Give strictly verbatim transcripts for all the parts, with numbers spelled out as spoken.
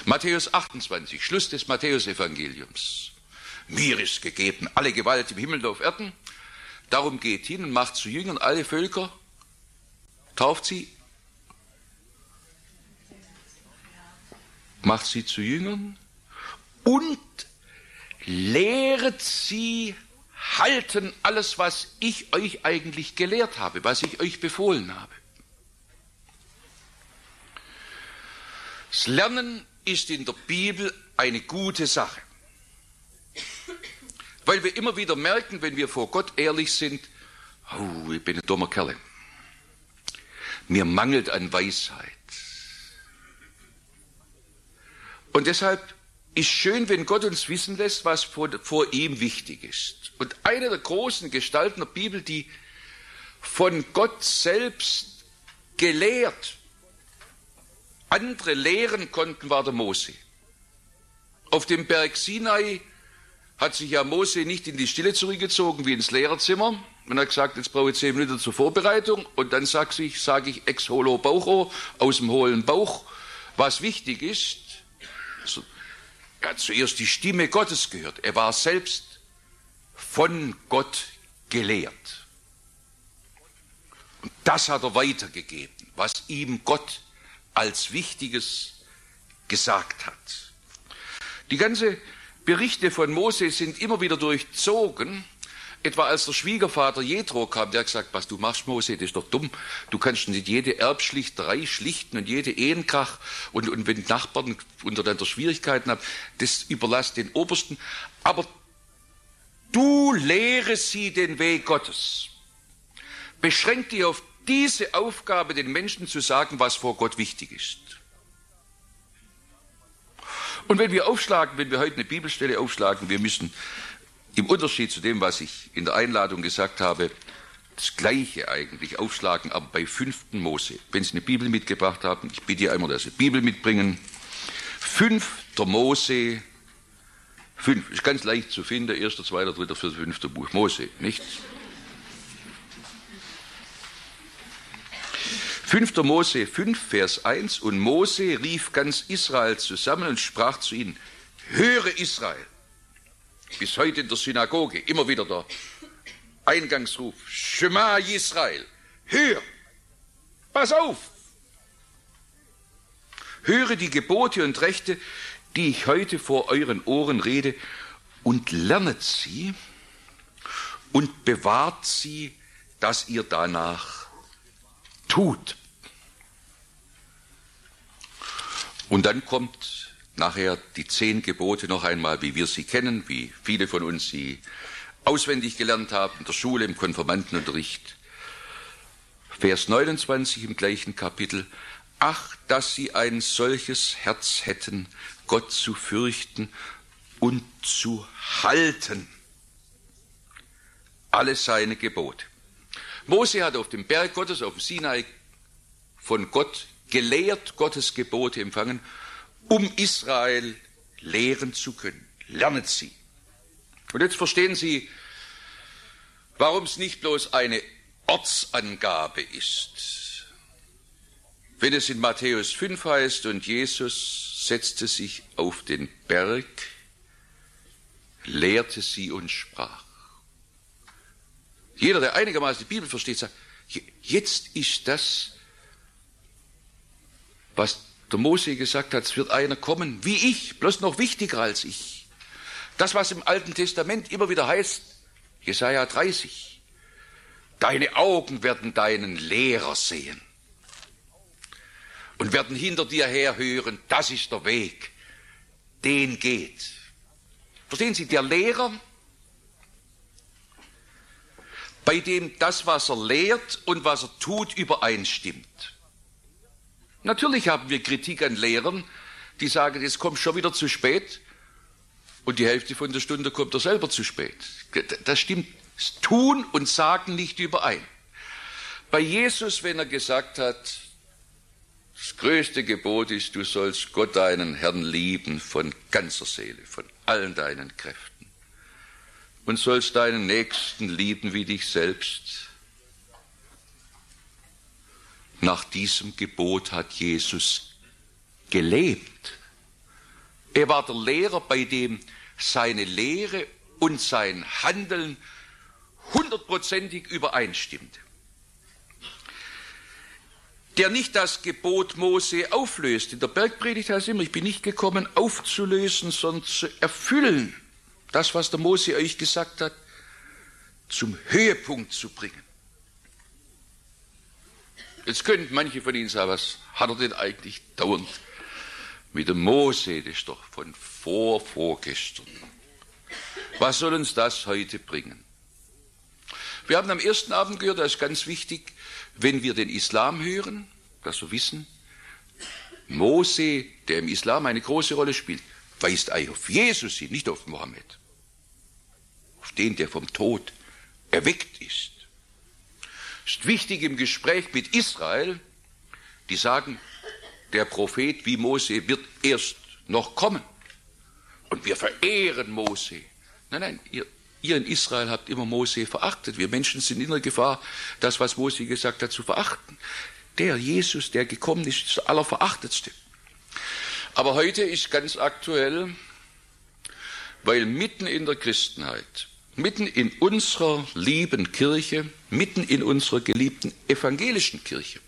Matthäus achtundzwanzig, Schluss des Matthäusevangeliums. Mir ist gegeben alle Gewalt im Himmel und auf Erden. Darum geht hin und macht zu Jüngern alle Völker, tauft sie, macht sie zu Jüngern und lehret sie halten alles, was ich euch eigentlich gelehrt habe, was ich euch befohlen habe. Das Lernen ist in der Bibel eine gute Sache, weil wir immer wieder merken, wenn wir vor Gott ehrlich sind, oh, ich bin ein dummer Kerl. Mir mangelt an Weisheit. Und deshalb ist schön, wenn Gott uns wissen lässt, was vor, vor ihm wichtig ist. Und eine der großen Gestalten der Bibel, die von Gott selbst gelehrt andere lehren konnten, war der Mose. Auf dem Berg Sinai hat sich ja Mose nicht in die Stille zurückgezogen wie ins Lehrerzimmer und hat gesagt, jetzt brauche ich zehn Minuten zur Vorbereitung und dann sage ich, sag ich ex holo baucho, aus dem hohlen Bauch, was wichtig ist. Er hat zuerst die Stimme Gottes gehört. Er war selbst von Gott gelehrt. Und das hat er weitergegeben, was ihm Gott als Wichtiges gesagt hat. Die ganzen Berichte von Mose sind immer wieder durchzogen. Etwa als der Schwiegervater Jethro kam, der hat gesagt, was du machst, Mose, das ist doch dumm. Du kannst nicht jede Erbschlichterei schlichten und jede Ehenkrach und, und wenn Nachbarn untereinander Schwierigkeiten haben, das überlass den Obersten. Aber du lehre sie den Weg Gottes. Beschränk dich auf diese Aufgabe, den Menschen zu sagen, was vor Gott wichtig ist. Und wenn wir aufschlagen, wenn wir heute eine Bibelstelle aufschlagen, wir müssen im Unterschied zu dem, was ich in der Einladung gesagt habe, das Gleiche eigentlich aufschlagen, aber bei fünften Mose. Wenn Sie eine Bibel mitgebracht haben, ich bitte einmal, dass Sie Bibel mitbringen. fünfter Mose, fünf, ist ganz leicht zu finden, erster, zweiter, dritter, vierter, fünfter Buch Mose, nicht? fünfter Mose fünf, Vers eins, und Mose rief ganz Israel zusammen und sprach zu ihnen, höre Israel, bis heute in der Synagoge, immer wieder der Eingangsruf, Shema Yisrael, hör, pass auf, höre die Gebote und Rechte, die ich heute vor euren Ohren rede, und lernet sie und bewahrt sie, dass ihr danach tut. Und dann kommt nachher die zehn Gebote noch einmal, wie wir sie kennen, wie viele von uns sie auswendig gelernt haben, in der Schule, im Konfirmandenunterricht. Vers neunundzwanzig im gleichen Kapitel. Ach, dass sie ein solches Herz hätten, Gott zu fürchten und zu halten. Alle seine Gebote. Mose hat auf dem Berg Gottes, auf dem Sinai, von Gott gelehrt, Gottes Gebote empfangen, um Israel lehren zu können. Lernet sie. Und jetzt verstehen Sie, warum es nicht bloß eine Ortsangabe ist. Wenn es in Matthäus fünf heißt, und Jesus setzte sich auf den Berg, lehrte sie und sprach. Jeder, der einigermaßen die Bibel versteht, sagt, jetzt ist das, was der Mose gesagt hat, es wird einer kommen, wie ich, bloß noch wichtiger als ich. Das, was im Alten Testament immer wieder heißt, Jesaja dreißig, deine Augen werden deinen Lehrer sehen und werden hinter dir herhören, das ist der Weg, den geht. Verstehen Sie, der Lehrer, bei dem das, was er lehrt und was er tut, übereinstimmt. Natürlich haben wir Kritik an Lehrern, die sagen, jetzt kommst du schon wieder zu spät und die Hälfte von der Stunde kommt er selber zu spät. Das stimmt, das Tun und Sagen nicht überein. Bei Jesus, wenn er gesagt hat, das größte Gebot ist, du sollst Gott, deinen Herrn, lieben von ganzer Seele, von allen deinen Kräften und sollst deinen Nächsten lieben wie dich selbst. Nach diesem Gebot hat Jesus gelebt Er war der Lehrer, bei dem seine Lehre und sein Handeln hundertprozentig übereinstimmte. Der nicht das Gebot Mose auflöst. In der Bergpredigt heißt es immer, ich bin nicht gekommen aufzulösen, sondern zu erfüllen. Das, was der Mose euch gesagt hat, zum Höhepunkt zu bringen. Jetzt könnten manche von Ihnen sagen, was hat er denn eigentlich dauernd mit dem Mose? Das ist doch von vor, vorgestern. Was soll uns das heute bringen? Wir haben am ersten Abend gehört, das ist ganz wichtig, wenn wir den Islam hören, dass wir wissen, Mose, der im Islam eine große Rolle spielt, weist eigentlich auf Jesus hin, nicht auf Mohammed. Auf den, der vom Tod erweckt ist. Es ist wichtig im Gespräch mit Israel, die sagen, der Prophet wie Mose wird erst noch kommen. Und wir verehren Mose. Nein, nein, ihr, ihr in Israel habt immer Mose verachtet. Wir Menschen sind in der Gefahr, das, was Mose gesagt hat, zu verachten. Der Jesus, der gekommen ist, ist der Allerverachtetste. Aber heute ist ganz aktuell, weil mitten in der Christenheit, mitten in unserer lieben Kirche, mitten in unserer geliebten evangelischen Kirche,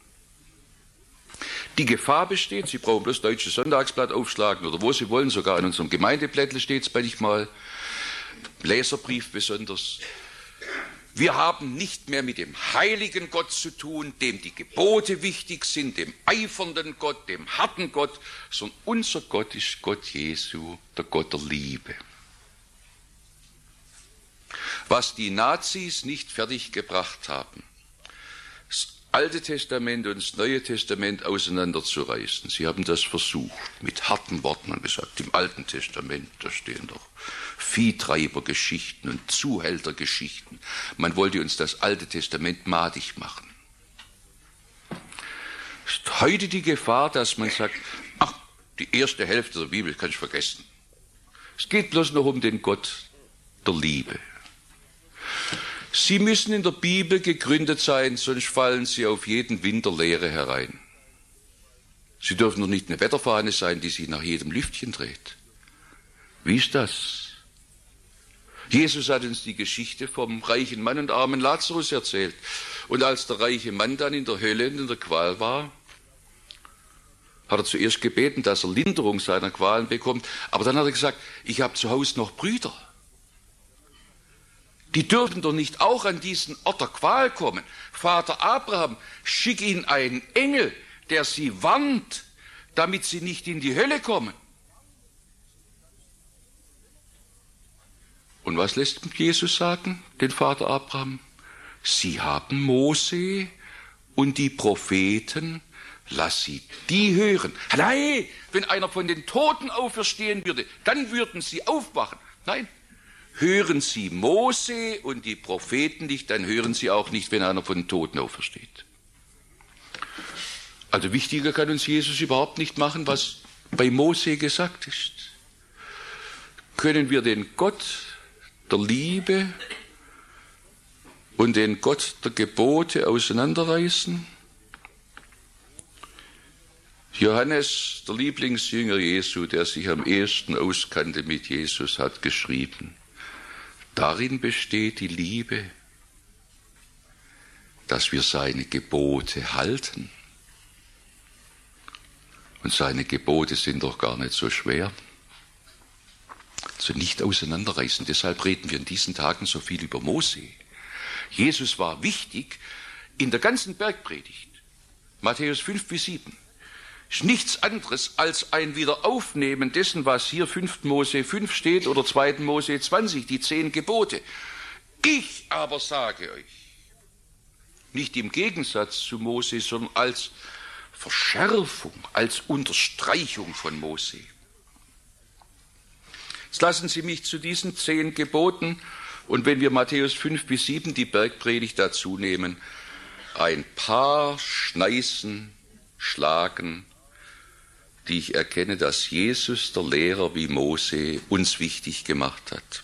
die Gefahr besteht, Sie brauchen bloß Deutsches Sonntagsblatt aufschlagen oder wo Sie wollen, sogar in unserem Gemeindeblättel steht es manchmal, Leserbrief besonders. Wir haben nicht mehr mit dem heiligen Gott zu tun, dem die Gebote wichtig sind, dem eifernden Gott, dem harten Gott, sondern unser Gott ist Gott Jesu, der Gott der Liebe. Was die Nazis nicht fertiggebracht haben, das Alte Testament und das Neue Testament auseinanderzureißen. Sie haben das versucht, mit harten Worten und gesagt, im Alten Testament, da stehen doch Viehtreibergeschichten und Zuhältergeschichten. Man wollte uns das Alte Testament madig machen. Es ist heute die Gefahr, dass man sagt, ach, die erste Hälfte der Bibel kann ich vergessen. Es geht bloß noch um den Gott der Liebe. Sie müssen in der Bibel gegründet sein, sonst fallen Sie auf jeden Winter Lehre herein. Sie dürfen doch nicht eine Wetterfahne sein, die sich nach jedem Lüftchen dreht. Wie ist das? Jesus hat uns die Geschichte vom reichen Mann und armen Lazarus erzählt. Und als der reiche Mann dann in der Hölle und in der Qual war, hat er zuerst gebeten, dass er Linderung seiner Qualen bekommt. Aber dann hat er gesagt, ich habe zu Hause noch Brüder. Die dürfen doch nicht auch an diesen Ort der Qual kommen. Vater Abraham, schick ihnen einen Engel, der sie warnt, damit sie nicht in die Hölle kommen. Und was lässt Jesus sagen, den Vater Abraham? Sie haben Mose und die Propheten, lass sie die hören. Nein, wenn einer von den Toten auferstehen würde, dann würden sie aufwachen. Nein, hören Sie Mose und die Propheten nicht, dann hören Sie auch nicht, wenn einer von den Toten aufersteht. Also wichtiger kann uns Jesus überhaupt nicht machen, was bei Mose gesagt ist. Können wir den Gott der Liebe und den Gott der Gebote auseinanderreißen? Johannes, der Lieblingsjünger Jesu, der sich am ehesten auskannte mit Jesus, hat geschrieben, darin besteht die Liebe, dass wir seine Gebote halten. Und seine Gebote sind doch gar nicht so schwer. Also nicht auseinanderreißen. Deshalb reden wir in diesen Tagen so viel über Mose. Jesus war wichtig in der ganzen Bergpredigt. Matthäus fünf bis sieben. Ist nichts anderes als ein Wiederaufnehmen dessen, was hier fünften Mose fünf steht oder zweiten Mose zwanzig, die zehn Gebote. Ich aber sage euch, nicht im Gegensatz zu Mose, sondern als Verschärfung, als Unterstreichung von Mose. Jetzt lassen Sie mich zu diesen zehn Geboten und wenn wir Matthäus fünf bis sieben die Bergpredigt dazu nehmen, ein paar Schneißen schlagen, die ich erkenne, dass Jesus, der Lehrer wie Mose, uns wichtig gemacht hat.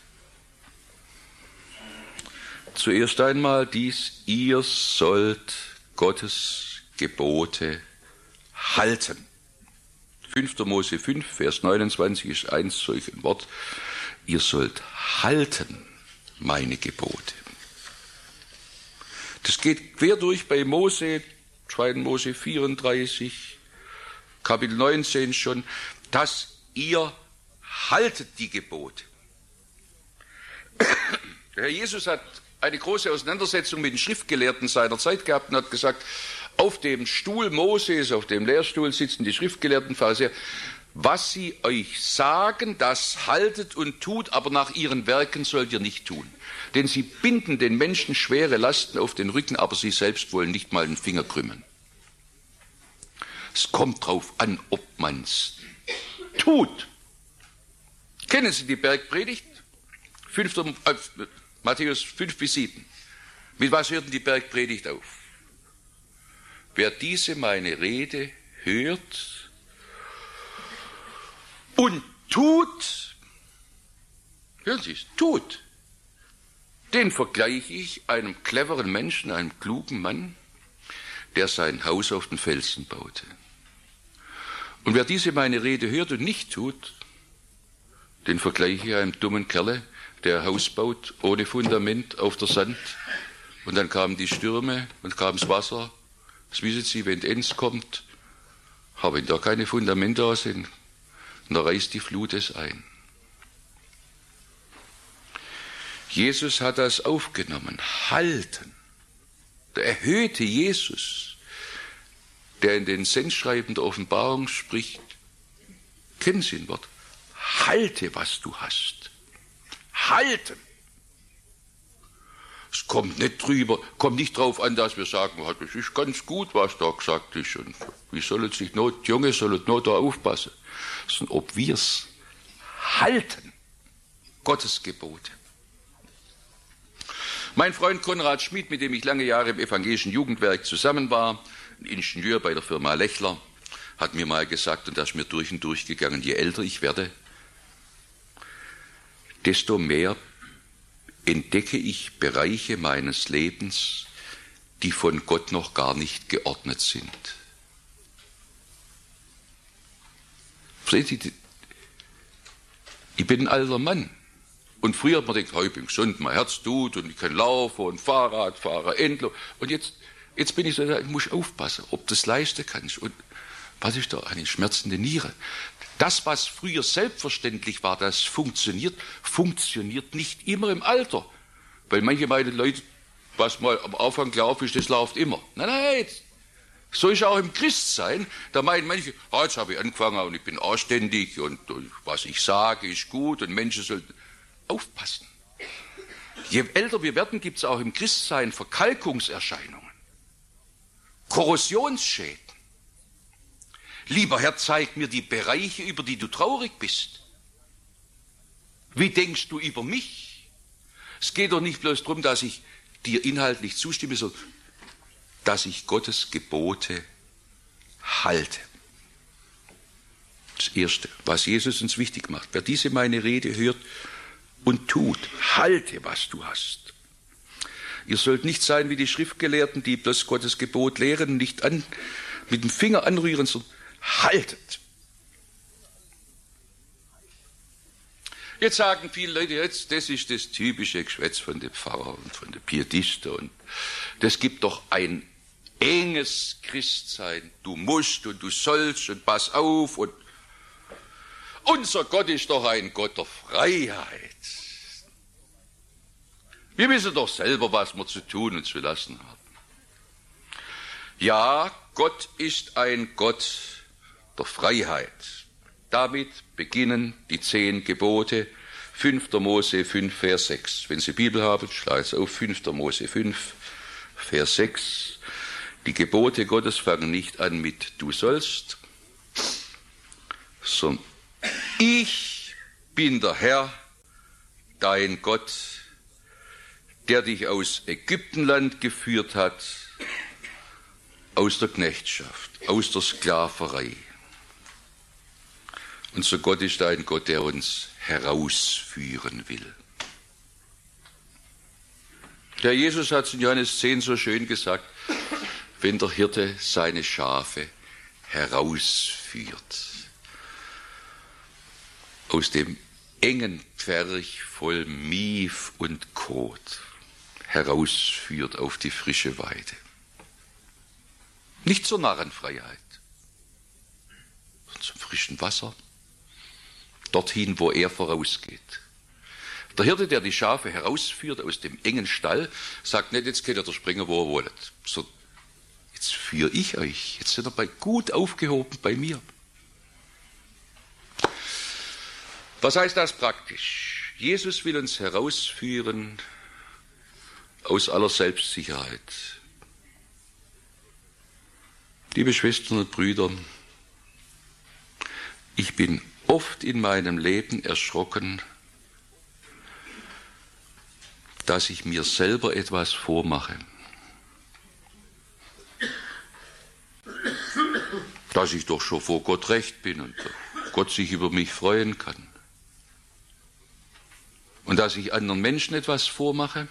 Zuerst einmal dies, ihr sollt Gottes Gebote halten. fünfter Mose fünf, Vers neunundzwanzig ist eins solch ein Wort. Ihr sollt halten meine Gebote. Das geht quer durch bei Mose, zweiter Mose vierunddreißig, Kapitel neunzehn schon, dass ihr haltet die Gebote. Der Herr Jesus hat eine große Auseinandersetzung mit den Schriftgelehrten seiner Zeit gehabt und hat gesagt, auf dem Stuhl Moses, auf dem Lehrstuhl sitzen die Schriftgelehrten Pharisäer. Was sie euch sagen, das haltet und tut, aber nach ihren Werken sollt ihr nicht tun. Denn sie binden den Menschen schwere Lasten auf den Rücken, aber sie selbst wollen nicht mal den Finger krümmen. Es kommt drauf an, ob man's tut. Kennen Sie die Bergpredigt? Fünfter, äh, Matthäus fünf bis sieben. Mit was hört denn die Bergpredigt auf? Wer diese meine Rede hört und tut, hören Sie es, tut, den vergleiche ich einem cleveren Menschen, einem klugen Mann, der sein Haus auf den Felsen baute. Und wer diese meine Rede hört und nicht tut, den vergleiche ich einem dummen Kerle, der ein Haus baut, ohne Fundament, auf der Sand. Und dann kamen die Stürme und kam das Wasser. Das wissen Sie, wenn Enz kommt, haben da keine Fundamente da sind, und da reißt die Flut es ein. Jesus hat das aufgenommen. Halten. Der erhöhte Jesus, der in den Sendschreiben der Offenbarung spricht, kennen Sie ein Wort? Halte, was du hast. Halten. Es kommt nicht drüber, kommt nicht darauf an, dass wir sagen, das ist ganz gut, was da gesagt ist. Und wie sollen sich not, die Junge sollen nur da aufpassen. Sondern ob wir es halten. Gottes Gebote. Mein Freund Konrad Schmid, mit dem ich lange Jahre im evangelischen Jugendwerk zusammen war, ein Ingenieur bei der Firma Lechler, hat mir mal gesagt, und das ist mir durch und durch gegangen, je älter ich werde, desto mehr entdecke ich Bereiche meines Lebens, die von Gott noch gar nicht geordnet sind. Verstehen Sie, ich bin ein alter Mann. Und früher hat man gedacht, oh, ich bin gesund, mein Herz tut und ich kann laufen und Fahrrad fahren, endlos. Und jetzt, jetzt bin ich so, ich muss aufpassen, ob das leisten kannst. Und was ist da? Eine schmerzende Niere. Das, was früher selbstverständlich war, das funktioniert, funktioniert nicht immer im Alter. Weil manche meinen Leute, was mal am Anfang glaubt ist, das läuft immer. Nein, nein, so ist auch im Christsein. Da meinen manche, oh, jetzt habe ich angefangen und ich bin anständig und, und was ich sage ist gut und Menschen sollten aufpassen. Je älter wir werden, gibt es auch im Christsein Verkalkungserscheinungen, Korrosionsschäden. Lieber Herr, zeig mir die Bereiche, über die du traurig bist. Wie denkst du über mich? Es geht doch nicht bloß darum, dass ich dir inhaltlich zustimme, sondern dass ich Gottes Gebote halte. Das Erste, was Jesus uns wichtig macht. Wer diese meine Rede hört und tut, halte, was du hast. Ihr sollt nicht sein wie die Schriftgelehrten, die bloß Gottes Gebot lehren, nicht an, mit dem Finger anrühren, sondern haltet. Jetzt sagen viele Leute, jetzt, das ist das typische Geschwätz von den Pfarrer und von den Pietisten. Und das gibt doch ein enges Christsein. Du musst und du sollst und pass auf. Und unser Gott ist doch ein Gott der Freiheit. Wir wissen doch selber, was wir zu tun und zu lassen haben. Ja, Gott ist ein Gott der Freiheit. Damit beginnen die zehn Gebote, fünfter Mose fünf, Vers sechs. Wenn Sie Bibel haben, schlagen Sie auf fünfter Mose fünf, Vers sechs. Die Gebote Gottes fangen nicht an mit du sollst, sondern ich bin der Herr, dein Gott, der dich aus Ägyptenland geführt hat, aus der Knechtschaft, aus der Sklaverei. Unser Gott ist ein Gott, der uns herausführen will. Der Jesus hat es in Johannes zehn so schön gesagt, wenn der Hirte seine Schafe herausführt. aus dem engen Pferch voll Mief und Kot herausführt auf die frische Weide. Nicht zur Narrenfreiheit, sondern zum frischen Wasser, dorthin, wo er vorausgeht. Der Hirte, der die Schafe herausführt aus dem engen Stall, sagt nicht, jetzt könnt ihr da springen, wo ihr wollt. So, jetzt führe ich euch, jetzt seid ihr bei, gut aufgehoben bei mir. Was heißt das praktisch? Jesus will uns herausführen aus aller Selbstsicherheit. Liebe Schwestern und Brüder, ich bin oft in meinem Leben erschrocken, dass ich mir selber etwas vormache. Dass ich doch schon vor Gott recht bin und Gott sich über mich freuen kann. Und dass ich anderen Menschen etwas vormache,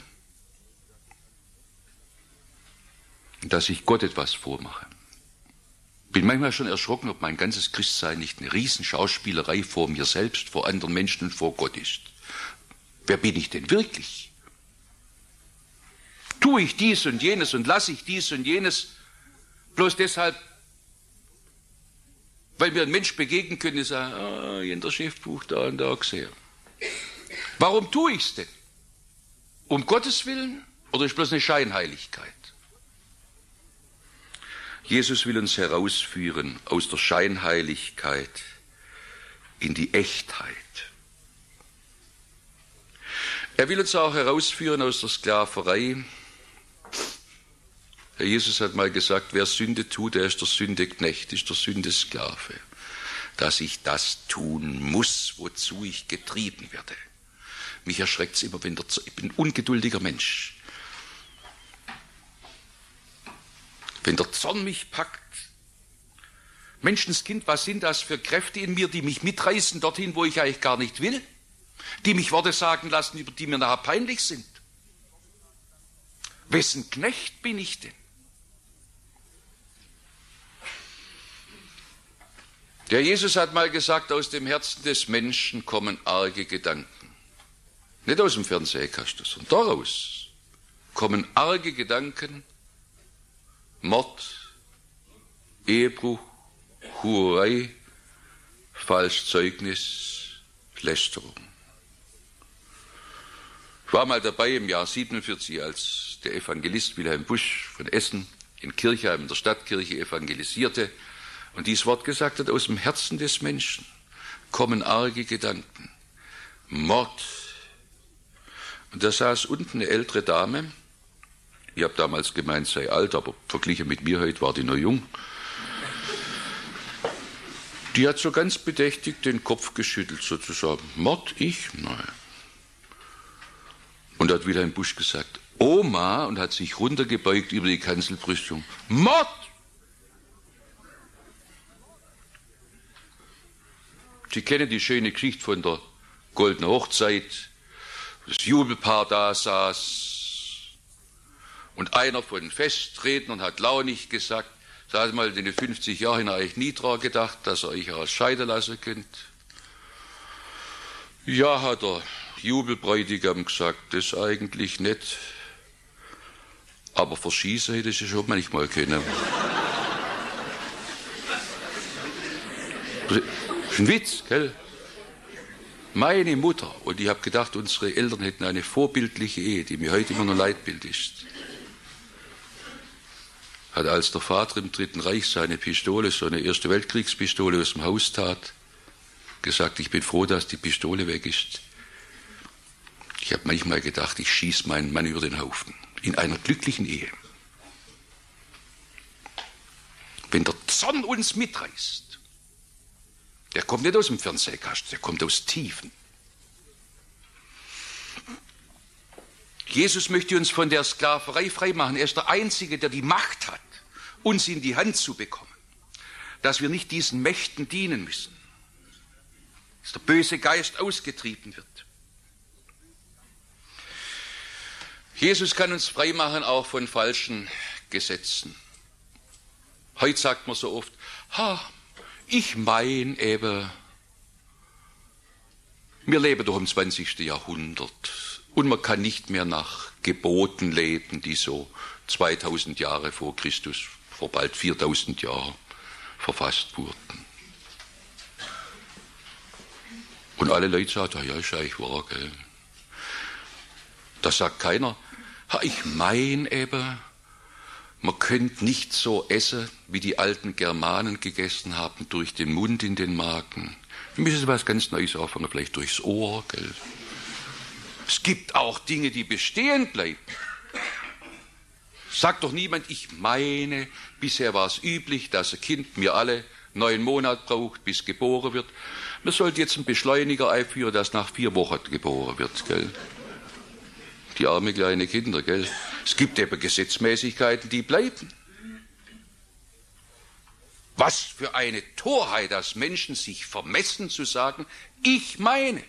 und dass ich Gott etwas vormache. Bin manchmal schon erschrocken, ob mein ganzes Christsein nicht eine Riesenschauspielerei vor mir selbst, vor anderen Menschen und vor Gott ist. Wer bin ich denn wirklich? Tue ich dies und jenes und lasse ich dies und jenes bloß deshalb, weil mir ein Mensch begegnen könnte und sagen, ah, in der Schriftbuch da und da gesehen. Warum tue ich es denn? Um Gottes Willen oder ist bloß eine Scheinheiligkeit? Jesus will uns herausführen aus der Scheinheiligkeit in die Echtheit. Er will uns auch herausführen aus der Sklaverei. Herr Jesus hat mal gesagt, wer Sünde tut, der ist der Sünde Knecht, ist der Sünde Sklave. Dass ich das tun muss, wozu ich getrieben werde. Mich erschreckt es immer, wenn der Z- ich bin ein ungeduldiger Mensch. Wenn der Zorn mich packt, Menschenskind, was sind das für Kräfte in mir, die mich mitreißen dorthin, wo ich eigentlich gar nicht will, die mich Worte sagen lassen, über die mir nachher peinlich sind. Wessen Knecht bin ich denn? Der Jesus hat mal gesagt, aus dem Herzen des Menschen kommen arge Gedanken. Nicht aus dem Fernsehkasten, sondern daraus kommen arge Gedanken, Mord, Ehebruch, Hurerei, Falschzeugnis, Lästerung. Ich war mal dabei im Jahr siebenundvierzig, als der Evangelist Wilhelm Busch von Essen in Kirchheim, in der Stadtkirche, evangelisierte und dieses Wort gesagt hat, aus dem Herzen des Menschen kommen arge Gedanken, Mord. Und da saß unten eine ältere Dame. Ich habe damals gemeint, sei alt, aber verglichen mit mir heute war die noch jung. Die hat so ganz bedächtig den Kopf geschüttelt, sozusagen. Mord, ich? Nein. Und hat Wilhelm Busch gesagt, Oma, und hat sich runtergebeugt über die Kanzelbrüstung. Mord! Sie kennen die schöne Geschichte von der goldenen Hochzeit, wo das Jubelpaar da saß. Und einer von den Festrednern hat launig gesagt, sagt mal, in den fünfzig Jahren habe ich nie daran gedacht, dass ihr euch scheiden lassen könnt. Ja, hat der Jubelbräutigam gesagt, das eigentlich nicht. Aber verschießen hätte ich schon manchmal können. Das ist ein Witz, gell? Meine Mutter, und ich habe gedacht, unsere Eltern hätten eine vorbildliche Ehe, die mir heute immer noch Leitbild ist. Hat als der Vater im Dritten Reich seine Pistole, so eine Erste Weltkriegspistole aus dem Haus tat, gesagt, ich bin froh, dass die Pistole weg ist. Ich habe manchmal gedacht, ich schieße meinen Mann über den Haufen. In einer glücklichen Ehe. Wenn der Zorn uns mitreißt, der kommt nicht aus dem Fernsehkasten, der kommt aus Tiefen. Jesus möchte uns von der Sklaverei freimachen. Er ist der Einzige, der die Macht hat, uns in die Hand zu bekommen, dass wir nicht diesen Mächten dienen müssen, dass der böse Geist ausgetrieben wird. Jesus kann uns freimachen auch von falschen Gesetzen. Heute sagt man so oft, ha, ich mein eben, Wir leben doch im zwanzigsten Jahrhundert und man kann nicht mehr nach Geboten leben, die so zweitausend Jahre vor Christus, vor bald viertausend Jahren verfasst wurden. Und alle Leute sagen, ja, ist eigentlich wahr, gell? Da sagt keiner, ich meine eben, man könnte nicht so essen, wie die alten Germanen gegessen haben, durch den Mund in den Magen. Wir müssen was ganz Neues anfangen, vielleicht durchs Ohr, gell? Es gibt auch Dinge, die bestehen bleiben. Sagt doch niemand, ich meine, bisher war es üblich, dass ein Kind mir alle neun Monate braucht, bis geboren wird. Man sollte jetzt einen Beschleuniger einführen, das nach vier Wochen geboren wird, gell? Die armen kleinen Kinder, gell? Es gibt eben Gesetzmäßigkeiten, die bleiben. Was für eine Torheit, dass Menschen sich vermessen zu sagen, ich meine,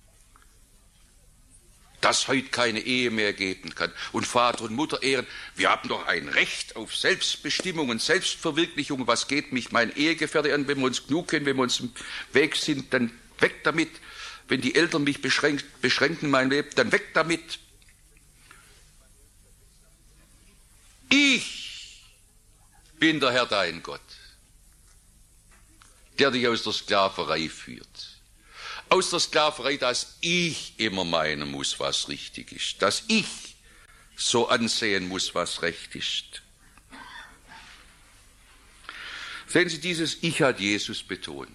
dass heute keine Ehe mehr geben kann und Vater und Mutter ehren. Wir haben doch ein Recht auf Selbstbestimmung und Selbstverwirklichung. Was geht mich mein Ehegefährte an, wenn wir uns genug kennen, wenn wir uns im Weg sind, dann weg damit. Wenn die Eltern mich beschränkt, beschränken in meinem Leben, dann weg damit. Ich bin der Herr dein Gott, der dich aus der Sklaverei führt. Aus der Sklaverei, dass ich immer meinen muss, was richtig ist. Dass ich so ansehen muss, was recht ist. Sehen Sie, dieses Ich hat Jesus betont.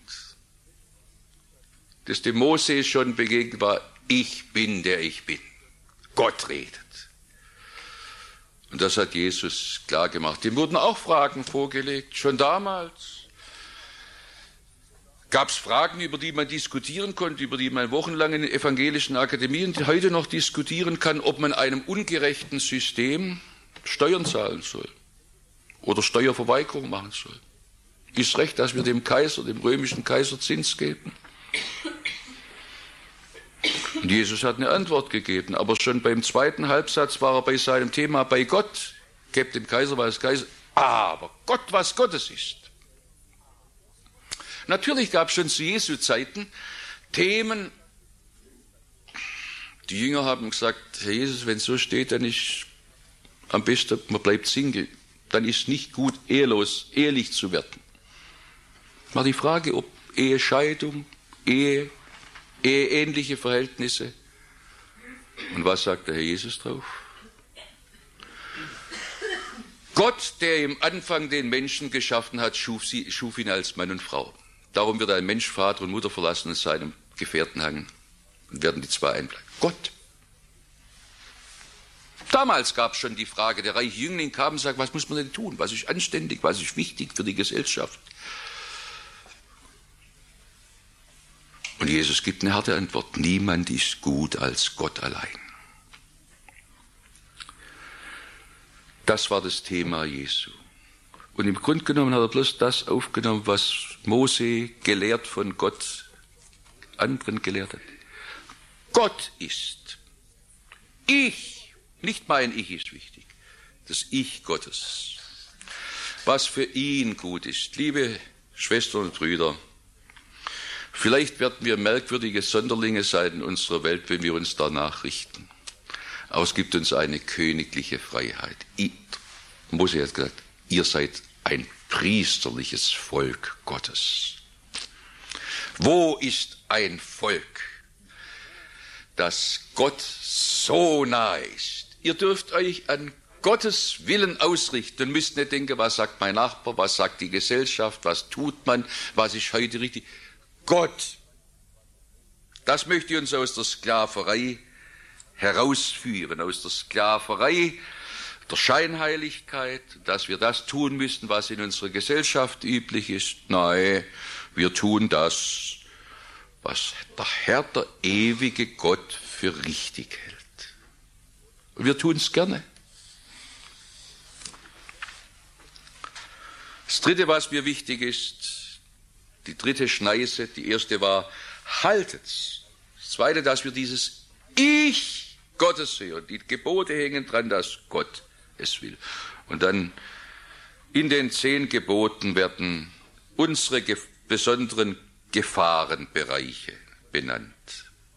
Das dem Mose schon begegnet war, ich bin, der ich bin. Gott redet. Und das hat Jesus klar gemacht. Ihm wurden auch Fragen vorgelegt, schon damals. Gab es Fragen, über die man diskutieren konnte, über die man wochenlang in evangelischen Akademien heute noch diskutieren kann, ob man einem ungerechten System Steuern zahlen soll oder Steuerverweigerung machen soll. Ist recht, dass wir dem Kaiser, dem römischen Kaiser, Zins geben? Und Jesus hat eine Antwort gegeben, aber schon beim zweiten Halbsatz war er bei seinem Thema bei Gott. Gebt dem Kaiser, was Kaiser, aber Gott, was Gottes ist. Natürlich gab es schon zu Jesu Zeiten Themen, die Jünger haben gesagt, Herr Jesus, wenn es so steht, dann ist am besten, man bleibt Single, dann ist nicht gut, ehelos, ehelich zu werden. War die Frage, ob Ehescheidung, Ehe, eheähnliche Verhältnisse. Und was sagt der Herr Jesus drauf? Gott, der im Anfang den Menschen geschaffen hat, schuf, sie, schuf ihn als Mann und Frau. Darum wird ein Mensch Vater und Mutter verlassen und seinem Gefährten hangen und werden die zwei einbleiben. Gott. Damals gab es schon die Frage, der reiche Jüngling kam und sagte, was muss man denn tun? Was ist anständig? Was ist wichtig für die Gesellschaft? Und Jesus gibt eine harte Antwort. Niemand ist gut als Gott allein. Das war das Thema Jesu. Und im Grunde genommen hat er bloß das aufgenommen, was Mose gelehrt von Gott anderen gelehrt hat. Gott ist. Ich, nicht mein Ich ist wichtig. Das Ich Gottes. Was für ihn gut ist. Liebe Schwestern und Brüder, vielleicht werden wir merkwürdige Sonderlinge sein in unserer Welt, wenn wir uns danach richten. Aber es gibt uns eine königliche Freiheit. Ich, Mose hat gesagt, ihr seid ein priesterliches Volk Gottes. Wo ist ein Volk, das Gott so nahe ist? Ihr dürft euch an Gottes Willen ausrichten und müsst nicht denken, was sagt mein Nachbar, was sagt die Gesellschaft, was tut man, was ist heute richtig. Gott, das möchte uns aus der Sklaverei herausführen, aus der Sklaverei der Scheinheiligkeit, dass wir das tun müssen, was in unserer Gesellschaft üblich ist. Nein, wir tun das, was der Herr, der ewige Gott, für richtig hält. Und wir tun es gerne. Das Dritte, was mir wichtig ist, die dritte Schneise, die erste war, haltet's. Das Zweite, dass wir dieses Ich Gottes hören. Die Gebote hängen dran, dass Gott es will. Und dann in den zehn Geboten werden unsere ge- besonderen Gefahrenbereiche benannt.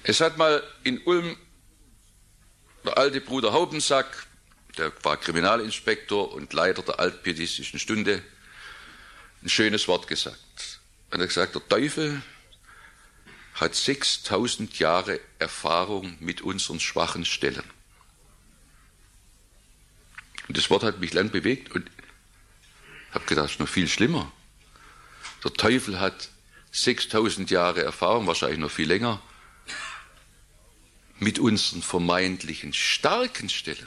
Es hat mal in Ulm der alte Bruder Haubensack, der war Kriminalinspektor und Leiter der altpietistischen Stunde, ein schönes Wort gesagt. Er hat gesagt, der Teufel hat sechstausend Jahre Erfahrung mit unseren schwachen Stellen. Und das Wort hat mich lang bewegt und ich habe gedacht, das ist noch viel schlimmer. Der Teufel hat sechstausend Jahre Erfahrung, wahrscheinlich noch viel länger, mit unseren vermeintlichen starken Stellen.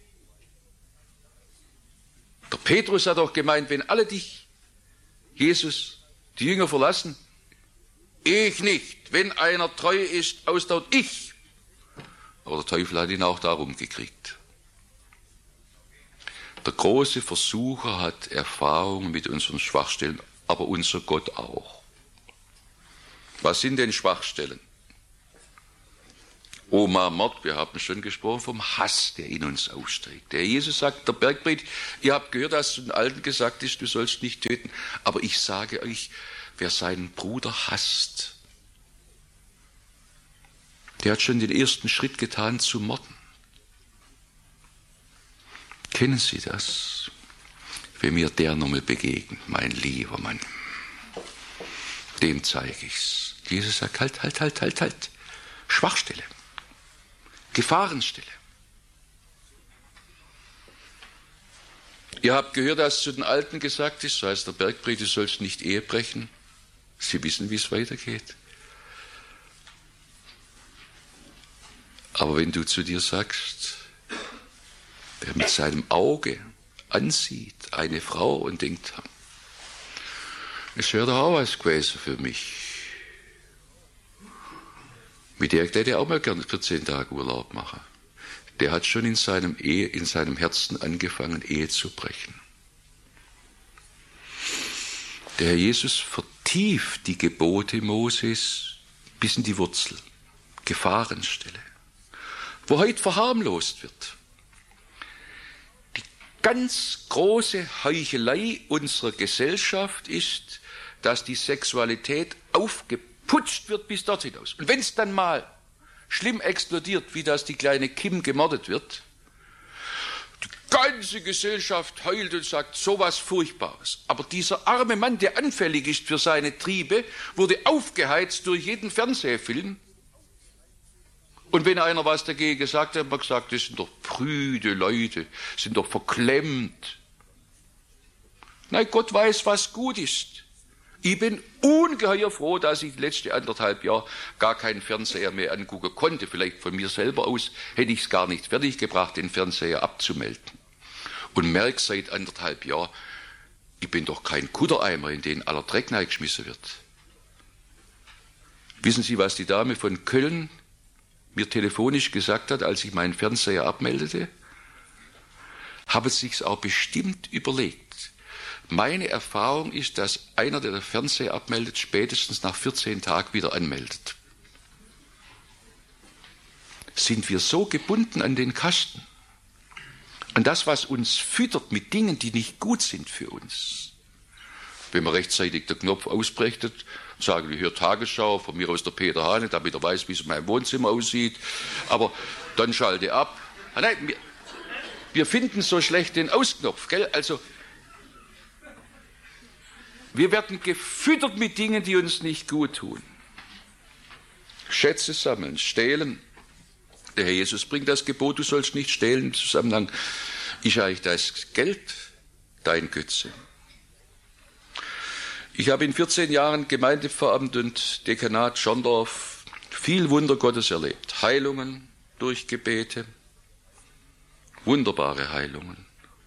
Der Petrus hat auch gemeint, wenn alle dich, Jesus, die Jünger verlassen, ich nicht. Wenn einer treu ist, ausdauert ich. Aber der Teufel hat ihn auch darum gekriegt. Der große Versucher hat Erfahrung mit unseren Schwachstellen, aber unser Gott auch. Was sind denn Schwachstellen? Oma Mord, wir haben schon gesprochen vom Hass, der in uns ausstreckt. Der Jesus sagt, der Bergpredigt, ihr habt gehört, dass zu den Alten gesagt ist, du sollst nicht töten. Aber ich sage euch, wer seinen Bruder hasst, der hat schon den ersten Schritt getan zu morden. Kennen Sie das? Wenn mir der nochmal begegnet, mein lieber Mann, dem zeige ich's. Jesus sagt, halt, halt, halt, halt, halt. Schwachstelle. Gefahrenstelle. Ihr habt gehört, dass zu den Alten gesagt ist, so heißt der Bergpredigt, du sollst nicht Ehe brechen. Sie wissen, wie es weitergeht. Aber wenn du zu dir sagst, wer mit seinem Auge ansieht eine Frau und denkt, es wäre doch auch was gewesen für mich. Mit der hätte er auch mal gerne für zehn Tage Urlaub machen. Der hat schon in seinem, Ehe, in seinem Herzen angefangen, Ehe zu brechen. Der Herr Jesus vertieft die Gebote Moses bis in die Wurzel, Gefahrenstelle, wo heute verharmlost wird. Die ganz große Heuchelei unserer Gesellschaft ist, dass die Sexualität aufgeputscht wird bis dort hinaus. Und wenn es dann mal schlimm explodiert, wie das die kleine Kim gemordet wird, die ganze Gesellschaft heult und sagt, sowas Furchtbares. Aber dieser arme Mann, der anfällig ist für seine Triebe, wurde aufgeheizt durch jeden Fernsehfilm. Und wenn einer was dagegen gesagt hat, hat man gesagt, das sind doch prüde Leute, sind doch verklemmt. Nein, Gott weiß, was gut ist. Ich bin ungeheuer froh, dass ich die letzten anderthalb Jahre gar keinen Fernseher mehr angucken konnte. Vielleicht von mir selber aus hätte ich es gar nicht fertiggebracht, den Fernseher abzumelden. Und merke seit anderthalb Jahren, ich bin doch kein Kuttereimer, in den aller Dreck geschmissen wird. Wissen Sie, was die Dame von Köln mir telefonisch gesagt hat, als ich meinen Fernseher abmeldete? Habe sich's auch bestimmt überlegt. Meine Erfahrung ist, dass einer, der den Fernseher abmeldet, spätestens nach vierzehn Tagen wieder anmeldet. Sind wir so gebunden an den Kasten, an das, was uns füttert mit Dingen, die nicht gut sind für uns? Wenn man rechtzeitig den Knopf ausbrechtet, sagen wir, hier Tagesschau, von mir aus der Peter Hane, damit er weiß, wie es in meinem Wohnzimmer aussieht, aber dann schalte ab. Ah, nein, wir, wir finden so schlecht den Ausknopf, gell? Also, wir werden gefüttert mit Dingen, die uns nicht gut tun. Schätze sammeln, stehlen. Der Herr Jesus bringt das Gebot, du sollst nicht stehlen im Zusammenhang. Ist eigentlich das Geld dein Götze? Ich habe in vierzehn Jahren Gemeindevoramt und Dekanat Schorndorf viel Wunder Gottes erlebt. Heilungen durch Gebete, wunderbare Heilungen.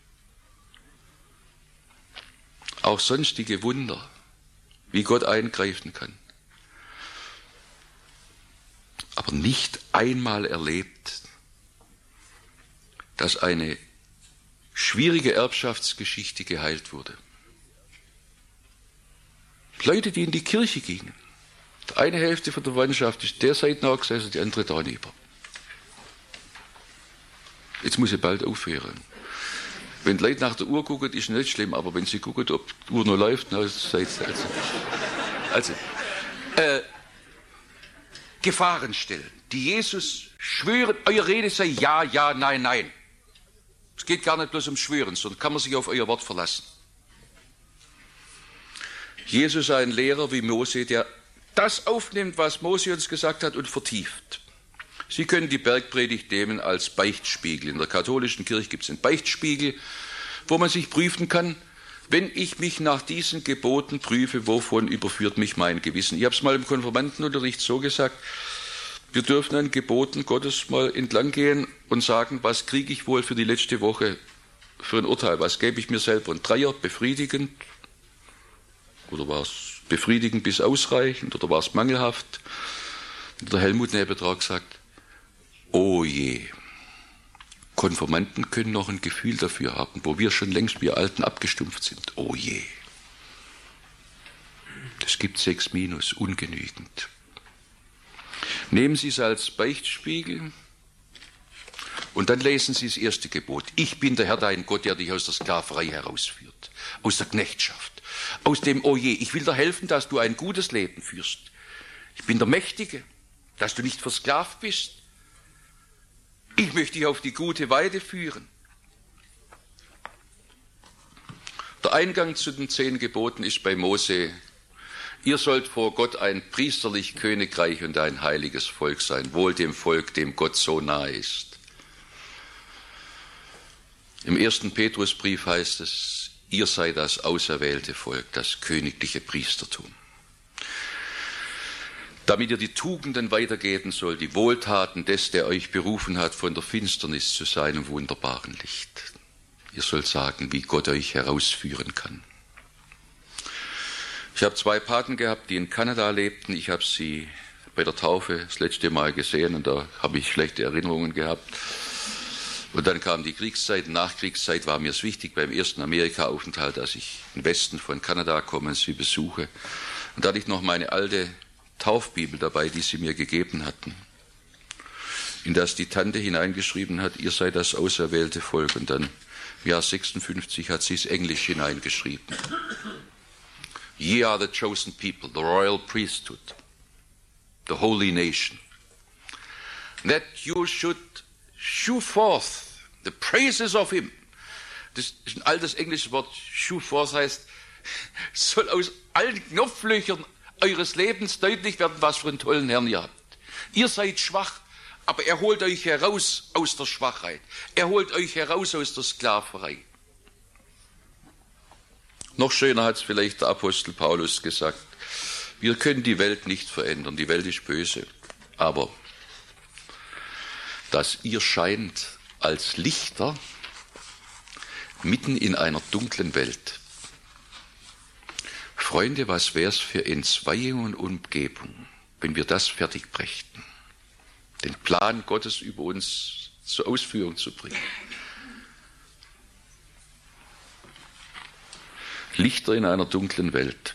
Auch sonstige Wunder, wie Gott eingreifen kann. Aber nicht einmal erlebt, dass eine schwierige Erbschaftsgeschichte geheilt wurde. Leute, die in die Kirche gingen. Die eine Hälfte von der Verwandtschaft ist der Seite nach gesessen, die andere da neben. Jetzt muss ich bald aufhören. Wenn die Leute nach der Uhr gucken, ist nicht schlimm, aber wenn sie gucken, ob die Uhr noch läuft, na, also, also, äh, Gefahren stellen, die Jesus schwören, eure Rede sei ja, ja, nein, nein. Es geht gar nicht bloß ums Schwören, sondern kann man sich auf euer Wort verlassen. Jesus sei ein Lehrer wie Mose, der das aufnimmt, was Mose uns gesagt hat und vertieft. Sie können die Bergpredigt nehmen als Beichtspiegel. In der katholischen Kirche gibt es einen Beichtspiegel, wo man sich prüfen kann, wenn ich mich nach diesen Geboten prüfe, wovon überführt mich mein Gewissen? Ich habe es mal im Konfirmandenunterricht so gesagt, wir dürfen an Geboten Gottes mal entlang gehen und sagen, was kriege ich wohl für die letzte Woche für ein Urteil? Was gebe ich mir selber? Ein Dreier, befriedigend? Oder war es befriedigend bis ausreichend? Oder war es mangelhaft? Der Helmut Nebetrag sagt, oh je, Konfirmanden können noch ein Gefühl dafür haben, wo wir schon längst, wir Alten, abgestumpft sind. Oh je. Es gibt sechs Minus, ungenügend. Nehmen Sie es als Beichtspiegel und dann lesen Sie das erste Gebot. Ich bin der Herr, dein Gott, der dich aus der Sklaverei herausführt, aus der Knechtschaft, aus dem Oh je. Ich will dir helfen, dass du ein gutes Leben führst. Ich bin der Mächtige, dass du nicht versklavt bist. Ich möchte dich auf die gute Weide führen. Der Eingang zu den zehn Geboten ist bei Mose: Ihr sollt vor Gott ein priesterlich Königreich und ein heiliges Volk sein, wohl dem Volk, dem Gott so nahe ist. Im ersten Petrusbrief heißt es, ihr seid das auserwählte Volk, das königliche Priestertum. Damit ihr die Tugenden weitergeben sollt, die Wohltaten des, der euch berufen hat, von der Finsternis zu seinem wunderbaren Licht. Ihr sollt sagen, wie Gott euch herausführen kann. Ich habe zwei Paten gehabt, die in Kanada lebten. Ich habe sie bei der Taufe das letzte Mal gesehen und da habe ich schlechte Erinnerungen gehabt. Und dann kam die Kriegszeit. Nachkriegszeit war mir es wichtig, beim ersten Amerika-Aufenthalt, dass ich im Westen von Kanada komme und sie besuche. Und da hatte ich noch meine alte Taufbibel dabei, die sie mir gegeben hatten, in das die Tante hineingeschrieben hat, ihr seid das auserwählte Volk. Und dann im Jahr sechsundfünfzig hat sie es Englisch hineingeschrieben. Ye are the chosen people, the royal priesthood, the holy nation, that you should shew forth the praises of him. Das ist ein altes englisches Wort. Shew forth heißt, soll aus allen Knopflöchern eures Lebens deutlich werden, was für einen tollen Herrn ihr habt. Ihr seid schwach, aber er holt euch heraus aus der Schwachheit. Er holt euch heraus aus der Sklaverei. Noch schöner hat es vielleicht der Apostel Paulus gesagt. Wir können die Welt nicht verändern, die Welt ist böse. Aber dass ihr scheint als Lichter mitten in einer dunklen Welt. Freunde, was wär's für Entzweiung und Umgebung, wenn wir das fertig brächten, den Plan Gottes über uns zur Ausführung zu bringen. Lichter in einer dunklen Welt.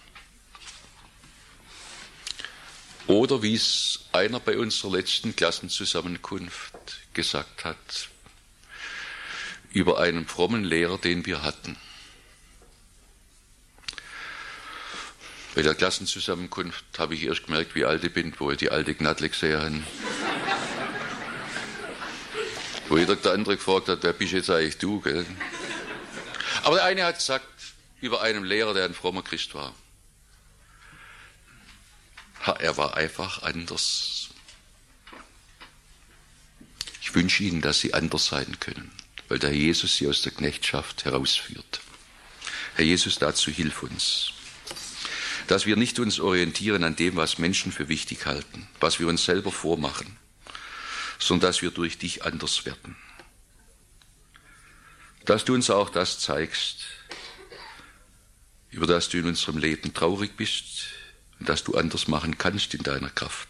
Oder wie es einer bei unserer letzten Klassenzusammenkunft gesagt hat, über einen frommen Lehrer, den wir hatten. Bei der Klassenzusammenkunft habe ich erst gemerkt, wie alt ich bin, wo ich die alte Gnadle gesehen habe. Wo jeder der andere gefragt hat, wer bist jetzt eigentlich du? Gell? Aber der eine hat gesagt, über einen Lehrer, der ein frommer Christ war. Er war einfach anders. Ich wünsche Ihnen, dass Sie anders sein können, weil der Herr Jesus Sie aus der Knechtschaft herausführt. Herr Jesus, dazu hilf uns, dass wir nicht uns orientieren an dem, was Menschen für wichtig halten, was wir uns selber vormachen, sondern dass wir durch dich anders werden. Dass du uns auch das zeigst, über das du in unserem Leben traurig bist und das du anders machen kannst in deiner Kraft.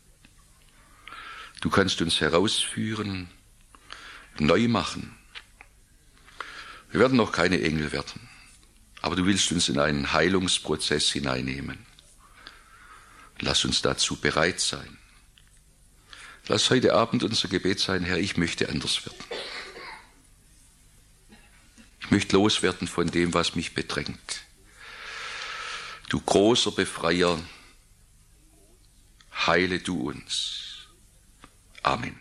Du kannst uns herausführen, neu machen. Wir werden noch keine Engel werden, aber du willst uns in einen Heilungsprozess hineinnehmen. Lass uns dazu bereit sein. Lass heute Abend unser Gebet sein, Herr, ich möchte anders werden. Ich möchte loswerden von dem, was mich bedrängt. Du großer Befreier, heile du uns. Amen.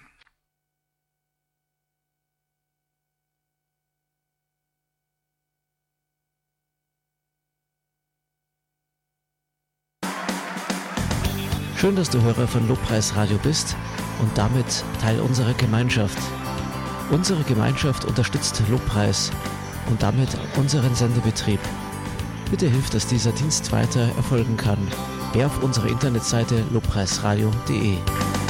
Schön, dass du Hörer von Lobpreis Radio bist und damit Teil unserer Gemeinschaft. Unsere Gemeinschaft unterstützt Lobpreis und damit unseren Sendebetrieb. Bitte hilf, dass dieser Dienst weiter erfolgen kann. Geh auf unsere Internetseite lobpreisradio punkt de.